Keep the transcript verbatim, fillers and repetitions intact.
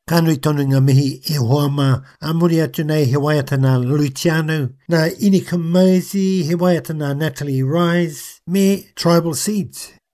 Kānui tonu ngā mihi e hoama a muri atu nei he waiatana Luciano, na Ini Kamosi, he waiatana Natalie Rise, me Tribal Seeds.